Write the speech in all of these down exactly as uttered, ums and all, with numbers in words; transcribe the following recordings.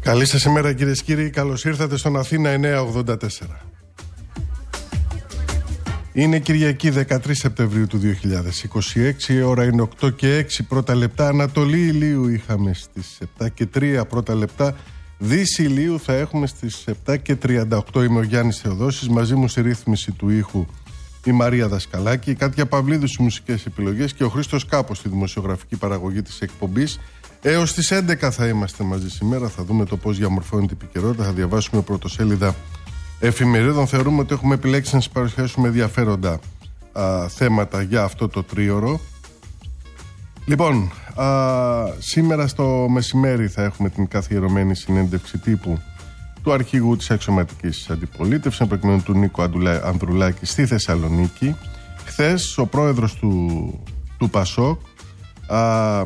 Καλή σας ημέρα κυρίες και κύριοι, καλώς ήρθατε στον Αθήνα εννιακόσια ογδόντα τέσσερα. Είναι Κυριακή δεκατρείς Σεπτεμβρίου του δύο χιλιάδες είκοσι έξι, η ώρα είναι οκτώ και έξι πρώτα λεπτά, Ανατολή ηλίου είχαμε στις επτά και τρία πρώτα λεπτά, Δύση ηλίου θα έχουμε στις επτά και τριάντα οκτώ. Είμαι ο Γιάννης Θεοδόσης, μαζί μου στη ρύθμιση του ήχου η Μαρία Δασκαλάκη, η Κάτια Παυλίδου στις μουσικές επιλογές και ο Χρήστος Κάπος στη δημοσιογραφική παραγωγή της εκπομπής. Έως τις έντεκα θα είμαστε μαζί σήμερα, θα δούμε το πώς διαμορφώνεται η επικαιρότητα, θα διαβάσουμε πρωτοσέλιδα εφημερίδων. Θεωρούμε ότι έχουμε επιλέξει να σας παρουσιάσουμε ενδιαφέροντα α, θέματα για αυτό το τρίωρο. Λοιπόν, α, σήμερα στο μεσημέρι θα έχουμε την καθιερωμένη συνέντευξη τύπου του αρχηγού της αξιωματικής αντιπολίτευσης, προκειμένου του Νίκο Ανδρουλάκη στη Θεσσαλονίκη. Χθες ο πρόεδρος του, του Πασόκ, α,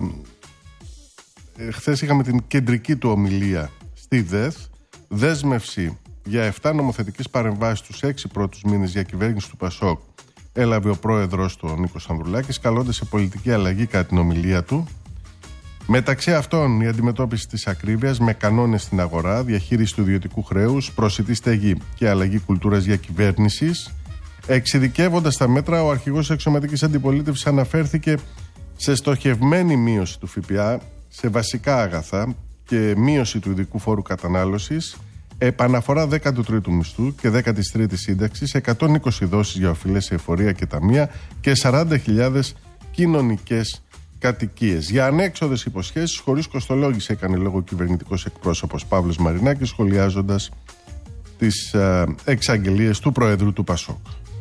χθες είχαμε την κεντρική του ομιλία στη ΔΕΘ, δέσμευση για επτά νομοθετικές παρεμβάσεις τους έξι πρώτους μήνες για κυβέρνηση του Πασόκ έλαβε ο πρόεδρος του, ο Νίκος Ανδρουλάκης, καλώντας σε πολιτική αλλαγή κατά την ομιλία του. Μεταξύ αυτών η αντιμετώπιση της ακρίβειας με κανόνες στην αγορά, διαχείριση του ιδιωτικού χρέους, προσιτή στέγη και αλλαγή κουλτούρας διακυβέρνησης. Εξειδικεύοντας τα μέτρα, ο αρχηγός της αξιωματικής αντιπολίτευσης αναφέρθηκε σε στοχευμένη μείωση του ΦΠΑ σε βασικά αγαθά και μείωση του ειδικού φόρου κατανάλωσης, επαναφορά δέκατου τρίτου μισθού και δέκατης τρίτης σύνταξης, εκατόν είκοσι δόσεις για οφειλές σε εφορία και ταμεία και σαράντα χιλιάδες κοινωνικές κατοικίες. Για ανέξοδες υποσχέσεις χωρίς κοστολόγηση έκανε λόγο ο κυβερνητικός εκπρόσωπος Παύλος Μαρινάκης, σχολιάζοντας τις ε, εξαγγελίες του Προέδρου του Πασόκ.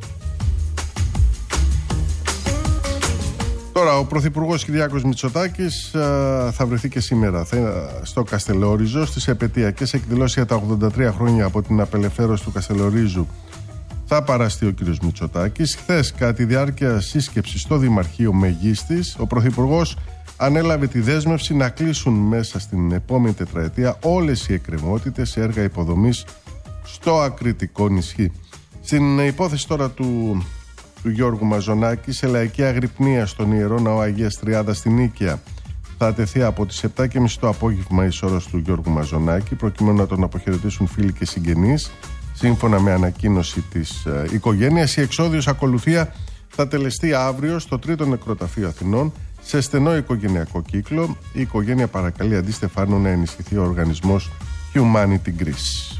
Τώρα, ο Πρωθυπουργός Κυριάκος Μητσοτάκης α, θα βρεθεί και σήμερα θα, στο Καστελόριζο στις επετειακές εκδηλώσεις για τα ογδόντα τρία χρόνια από την απελευθέρωση του Καστελορίζου. Θα παραστεί ο κ. Μητσοτάκης. Χθες, κατά τη διάρκεια σύσκεψης στο Δημαρχείο Μεγίστης, ο Πρωθυπουργός ανέλαβε τη δέσμευση να κλείσουν μέσα στην επόμενη τετραετία όλες οι εκκρεμότητες σε έργα υποδομής στο Ακριτικό νησί. Στην υπόθεση τώρα του. του Γιώργου Μαζονάκη, σε λαϊκή αγρυπνία στον Ιερό Ναό Αγίας Τριάδας στην Νίκαια, θα τεθεί από τις επτά και μισή το απόγευμα εις ώρας του Γιώργου Μαζονάκη, προκειμένου να τον αποχαιρετήσουν φίλοι και συγγενείς. Σύμφωνα με ανακοίνωση της ε, οικογένειας, η εξόδιος ακολουθία θα τελεστεί αύριο στο Τρίτο Νεκροταφείο Αθηνών, σε στενό οικογενειακό κύκλο. Η οικογένεια παρακαλεί αντί Στεφάνου να ενισχυθεί ο οργανισμός Humanity Greece.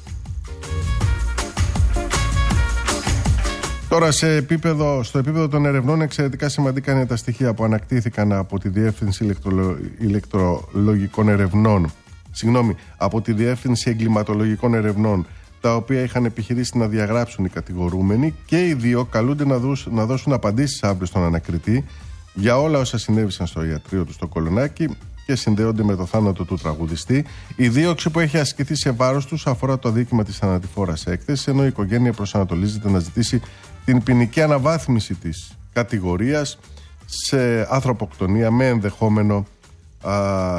Τώρα, σε επίπεδο, στο επίπεδο των ερευνών, εξαιρετικά σημαντικά είναι τα στοιχεία που ανακτήθηκαν από τη Διεύθυνση Ηλεκτρολο... Ηλεκτρολογικών Ερευνών, συγγνώμη, από τη Διεύθυνση Εγκληματολογικών Ερευνών, τα οποία είχαν επιχειρήσει να διαγράψουν οι κατηγορούμενοι, και οι δύο καλούνται να, δούς, να δώσουν απαντήσεις αύριο στον ανακριτή για όλα όσα συνέβησαν στο ιατρείο του στο Κολονάκι και συνδέονται με το θάνατο του τραγουδιστή. Η δίωξη που έχει ασκηθεί σε βάρος τους αφορά το αδίκημα της θανατηφόρας έκθεσης, ενώ η οικογένεια προσανατολίζεται να ζητήσει την ποινική αναβάθμιση της κατηγορίας σε ανθρωποκτονία με ενδεχόμενο α,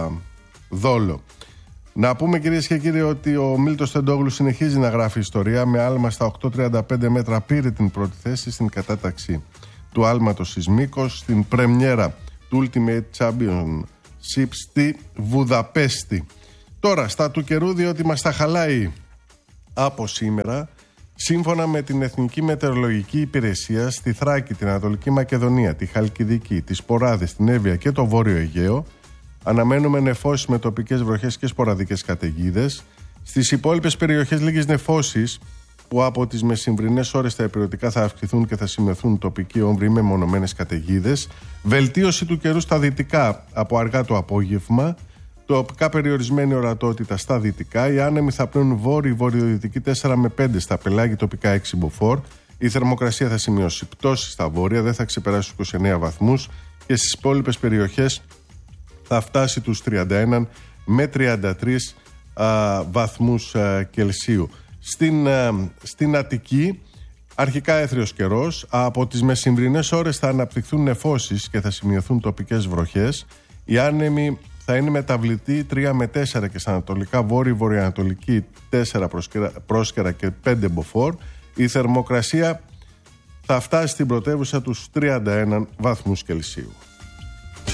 δόλο. Να πούμε, κυρίες και κύριοι, ότι ο Μίλτος Τεντόγλου συνεχίζει να γράφει ιστορία. Με άλμα στα οκτώ τριάντα πέντε μέτρα πήρε την πρώτη θέση στην κατάταξη του άλματος Σισμίκος στην πρεμιέρα του Ultimate Championship στη Βουδαπέστη. Τώρα, στα του καιρού, διότι μας τα χαλάει από σήμερα, σύμφωνα με την Εθνική Μετεωρολογική Υπηρεσία, στη Θράκη, την Ανατολική Μακεδονία, τη Χαλκιδική, τις Ποράδες, την Εύβοια και το Βόρειο Αιγαίο, αναμένουμε νεφώσεις με τοπικές βροχές και σποραδικές καταιγίδες. Στις υπόλοιπες περιοχές λίγες νεφώσεις, που από τις μεσημβρινές ώρες τα υπηρετικά θα αυξηθούν και θα σημειωθούν τοπικοί όμβροι με μονομένες καταιγίδες. Βελτίωση του καιρού στα δυτικά από αργά το απόγευμα. Τοπικά περιορισμένη ορατότητα στα δυτικά. Οι άνεμοι θα πνέουν βόρειο-βορειοδυτική τέσσερα με πέντε στα πελάγη, τοπικά έξι μποφόρ. Η θερμοκρασία θα σημειώσει πτώση στα βόρεια, δεν θα ξεπεράσει τους είκοσι εννέα βαθμούς και στις υπόλοιπες περιοχές θα φτάσει τους τριάντα ένα με τριάντα τρεις α, βαθμούς α, Κελσίου. Στην, α, στην Αττική, αρχικά έθριος καιρός. Από τις μεσημβρινές ώρες θα αναπτυχθούν νεφώσεις και θα σημειωθούν τοπικές βροχές. Οι άνεμοι θα είναι μεταβλητοί τρία με τέσσερα και στα ανατολικά, βόρειο βορειοανατολική τέσσερα πρόσκαιρα και πέντε μποφόρ. Η θερμοκρασία θα φτάσει στην πρωτεύουσα τους τριάντα ένα βαθμούς Κελσίου.